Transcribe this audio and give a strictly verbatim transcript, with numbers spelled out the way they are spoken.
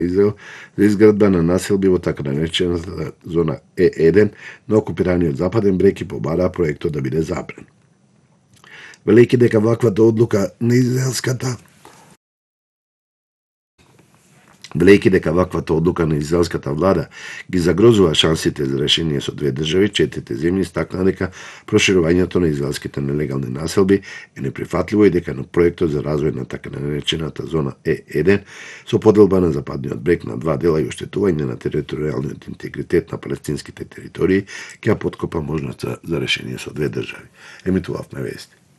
Израел за изградба на населби во така наречената зона Е еден на окупираниот Западен брег и побараа проектот да биде забран. Велејќи дека ваквата одлука на израелската Велејќи дека ваквата одлука на израелската влада ги загрозува шансите за решение со две држави, четирите земји стакна дека проширувањето на израелските нелегални населби е неприфатливо и дека на проектот за развој на така наречената зона Е еден со поделба на западниот брег на два дела и оштетување на територијалниот интегритет на палестинските територии ќе ја поткопа можноста за решение со две држави. Емитувавме вести.